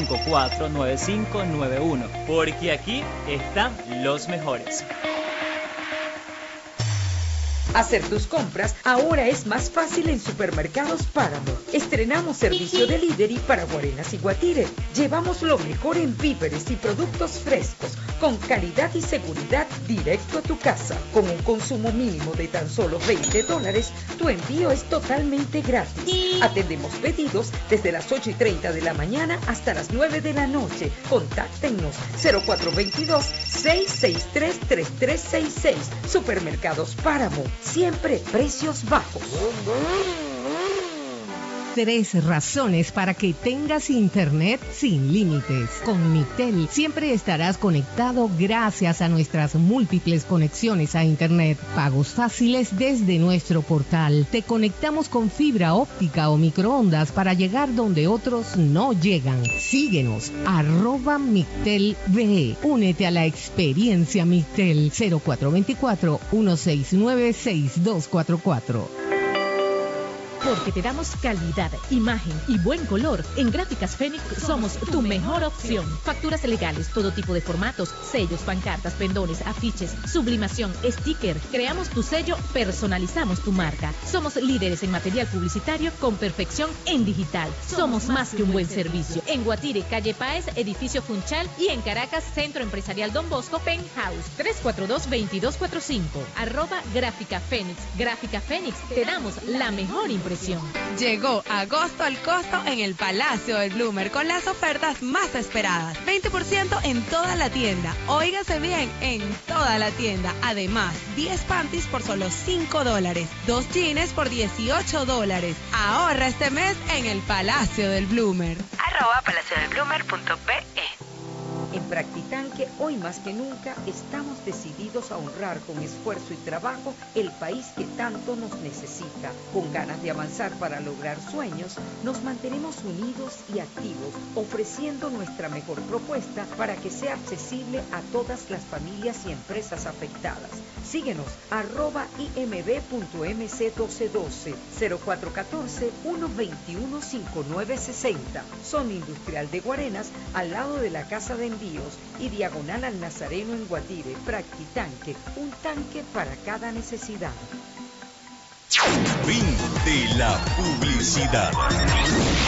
954-9591, porque aquí están los mejores. Hacer tus compras ahora es más fácil en Supermercados Páramo. Estrenamos servicio delivery para Guarenas y Guatire. Llevamos lo mejor en víveres y productos frescos, con calidad y seguridad directo a tu casa. Con un consumo mínimo de tan solo $20, tu envío es totalmente gratis. Atendemos pedidos desde las 8:30 de la mañana hasta las 9 de la noche. Contáctenos 0422-663-3366. Supermercados Páramo. Siempre precios bajos. 3 razones para que tengas internet sin límites. Con Migtel siempre estarás conectado gracias a nuestras múltiples conexiones a internet. Pagos fáciles desde nuestro portal. Te conectamos con fibra óptica o microondas para llegar donde otros no llegan. Síguenos, @MigtelVE. Únete a la experiencia Migtel. 0424-169-6244. Porque te damos calidad, imagen y buen color. En Gráficas Fénix somos tu mejor opción. Facturas legales, todo tipo de formatos, sellos, pancartas, pendones, afiches, sublimación, sticker. Creamos tu sello, personalizamos tu marca. Somos líderes en material publicitario con perfección en digital. Somos más que un buen servicio. En Guatire, calle Páez, edificio Funchal, y en Caracas, Centro Empresarial Don Bosco, Penthouse, 342-2245. @Gráfica Fénix. Gráfica Fénix, te damos la mejor impresión. Llegó agosto al costo en el Palacio del Bloomer con las ofertas más esperadas. 20% en toda la tienda. Óigase bien, en toda la tienda. Además, 10 panties por solo $5. 2 jeans por $18. Ahorra este mes en el Palacio del Bloomer. @palaciodelbloomer.pe. En Practitanque, hoy más que nunca, estamos decididos a honrar con esfuerzo y trabajo el país que tanto nos necesita. Con ganas de avanzar para lograr sueños, nos mantenemos unidos y activos, ofreciendo nuestra mejor propuesta para que sea accesible a todas las familias y empresas afectadas. Síguenos, @imb.mc1212, 0414-121-5960. Zona Industrial de Guarenas, al lado de la Casa de Envíos, y diagonal al Nazareno en Guatire. Practitanque, un tanque para cada necesidad. Fin de la publicidad.